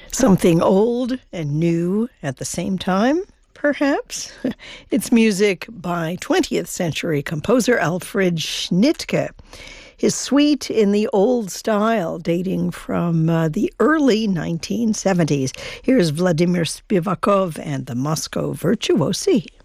Something old and new at the same time, perhaps? It's music by 20th century composer Alfred Schnittke. His suite in the old style, dating from the early 1970s. Here's Vladimir Spivakov and the Moscow Virtuosi.